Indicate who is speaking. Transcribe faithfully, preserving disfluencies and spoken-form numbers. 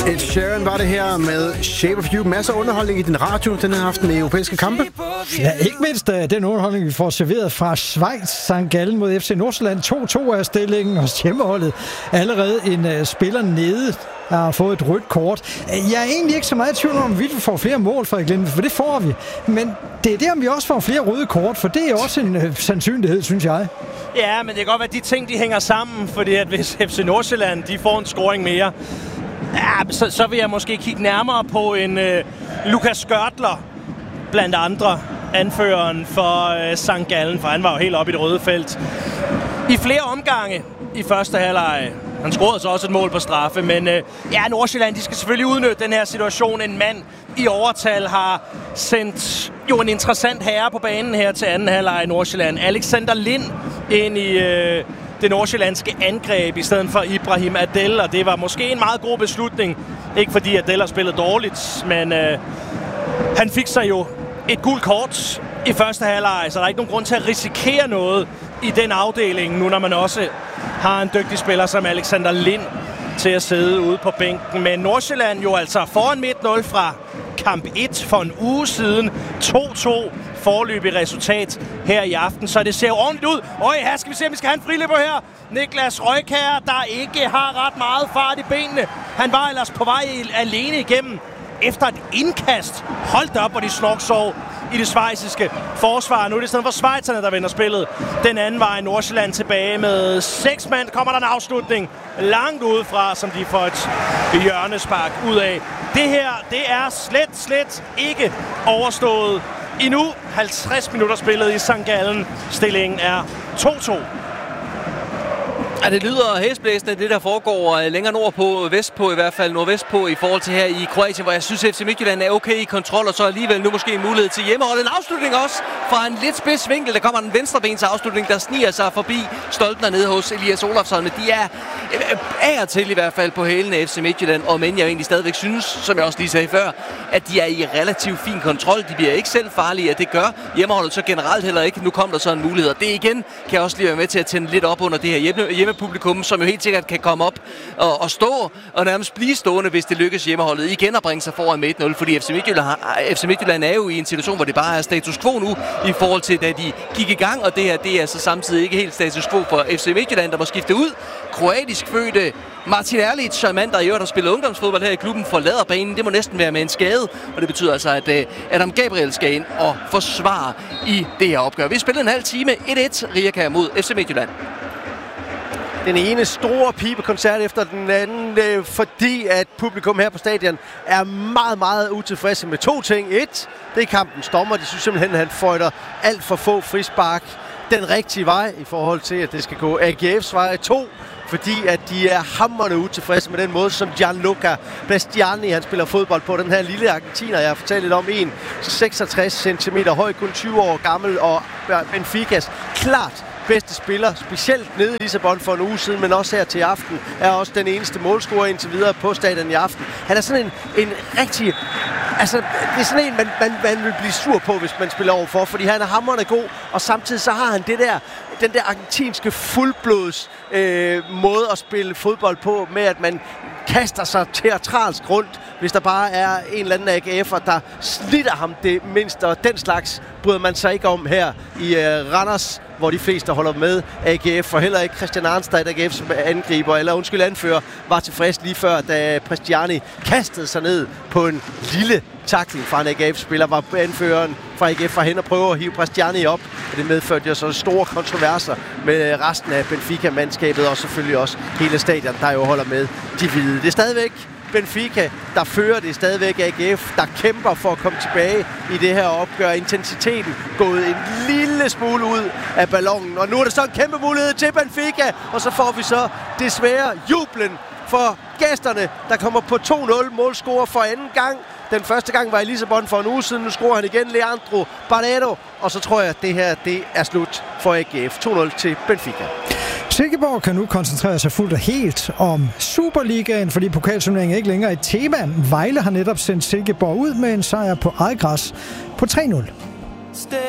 Speaker 1: Ed Sheeran var det her med Shape of You. Masser af underholdning i din radio den her aften med europæiske kampe.
Speaker 2: Ja, ikke mindst uh, den underholdning, vi får serveret fra Schweiz. Sankt Gallen mod F C Nordsjælland. to to er stillingen hos hjemmeholdet. Allerede en uh, spiller nede har fået et rødt kort. Jeg er egentlig ikke så meget i tvivl om, vi får flere mål fra Glenn, for det får vi. Men det er der, om vi også får flere røde kort, for det er også en uh, sandsynlighed, synes jeg.
Speaker 3: Ja, men det kan godt være, at de ting de hænger sammen, fordi at hvis F C Nordsjælland de får en scoring mere, ja, så, så vil jeg måske kigge nærmere på en øh, Lukas Skørtler, blandt andre anføreren for øh, Sankt Gallen, for han var jo helt oppe i det røde felt. I flere omgange i første halvleg. Han scorede så også et mål på straffe, men øh, ja, Nordsjælland, de skal selvfølgelig udnytte den her situation. En mand i overtal har sendt jo en interessant herre på banen her til anden halvleg i Nordsjælland. Alexander Lind ind i øh, det nordsjællandske angreb i stedet for Ibrahim Adel, og det var måske en meget god beslutning. Ikke fordi Adel har spillet dårligt, men øh, han fik sig jo et gult kort i første halvleg, så der er ikke nogen grund til at risikere noget i den afdeling, nu når man også har en dygtig spiller som Alexander Lind til at sidde ude på bænken. Men Nordsjælland jo altså foran et nul fra kamp et for en uge siden. to to forløbig resultat her i aften, så det ser jo ordentligt ud. Øj, her skal vi se, om vi skal have en friløber her. Niklas Røykær, der ikke har ret meget fart i benene. Han var ellers på vej alene igennem efter et indkast. Hold da op, hvor de snorksov i det schweiziske forsvar. Nu er det i stedet for schweizerne, der vinder spillet. Den anden vej Nordsjælland tilbage med seks mand. Kommer der en afslutning langt udefra, som de får et hjørnespark ud af. Det her, det er slet, slet ikke overstået endnu. halvtreds minutter spillet i Sankt Gallen. Stillingen er to to.
Speaker 4: Ja, det lyder hæsblæsende, det der foregår længere nordpå, vestpå i hvert fald, nordvestpå i forhold til her i Kroatien, hvor jeg synes, at F C Midtjylland er okay i kontrol, og så alligevel nu måske en mulighed til hjemmeholdet. En afslutning også fra en lidt spids vinkel. Der kommer en venstrebens afslutning, der sniger sig forbi Stoltner nede hos Elias Olafsson. Men de er af og til i hvert fald på hælene af F C Midtjylland, og men jeg egentlig stadigvæk synes, som jeg også lige sagde før, at de er i relativt fin kontrol. De bliver ikke selv farlige, at det gør hjemmeholdet så generelt heller ikke. Nu kom der så en mulighed, og det igen kan jeg også lige være med til at tænde lidt op under det her hjemme publikum, som jo helt sikkert kan komme op og, og stå og nærmest blive stående, hvis det lykkes hjemmeholdet igen at bringe sig foran med et nul, fordi F C Midtjylland, har, F C Midtjylland er jo i en situation, hvor det bare er status quo nu i forhold til, da de gik i gang, og det her, det er så samtidig ikke helt status quo for F C Midtjylland, der må skifte ud. Kroatisk fødte Martin Erlic, mand, der i øvrigt har spillet ungdomsfodbold her i klubben, forlader banen. Det må næsten være med en skade, og det betyder altså, at uh, Adam Gabriel skal ind og forsvare i det her opgør. Vi spillede en halv time, et et, Rijeka mod F C Midtjylland.
Speaker 5: Den ene store pibekoncert efter den anden, øh, fordi at publikum her på stadion er meget, meget utilfredse med to ting. Et, det er kampens dommer. De synes simpelthen, at han føjter alt for få frispark den rigtige vej i forhold til, at det skal gå A G F's vej. To, fordi at de er hamrende utilfredse med den måde, som Gianluca Bastiani, han spiller fodbold på. Den her lille argentiner, jeg har fortalt lidt om, en seksogtres centimeter høj, kun tyve år gammel, og Benficas klart bedste spiller, specielt nede i Lissabon for en uge siden, men også her til aften, er også den eneste målscorer indtil videre på stadion i aften. Han er sådan en, en rigtig... Altså, det er sådan en, man, man, man vil blive sur på, hvis man spiller overfor, fordi han er hamrende god, og samtidig så har han det der, den der argentinske fuldblods øh, måde at spille fodbold på, med at man kaster sig teatralsk rundt, hvis der bare er en eller anden A G F'er, der slitter ham det mindste, og den slags bryder man sig ikke om her i øh, Randers, hvor de fleste holder med A G F, og heller ikke Christian Arnstad, A G F's angriber, eller undskyld anfører, var tilfreds lige før, da Prestiani kastede sig ned på en lille tackling fra en A G F-spiller, var anføreren fra A G F fra hen og prøver at hive Prestiani op, og det medførte jo så store kontroverser med resten af Benfica-mandskabet, og selvfølgelig også hele stadion, der jo holder med de hvide. Det er stadigvæk Benfica, der fører, det stadigvæk A G F, der kæmper for at komme tilbage i det her opgør. Intensiteten gået en lille smule ud af ballonen, og nu er der så en kæmpe mulighed til Benfica, og så får vi så desværre jublen for gæsterne, der kommer på to nul, målscorer for anden gang. Den første gang var i Lissabon for en uge siden, nu scorer han igen Leandro Barreiro, og så tror jeg, at det her det er slut for A G F. to nul til Benfica.
Speaker 2: Silkeborg kan nu koncentrere sig fuldt og helt om Superligaen, fordi pokalturneringen er ikke længere et tema. Vejle har netop sendt Silkeborg ud med en sejr på eget græs på tre nul.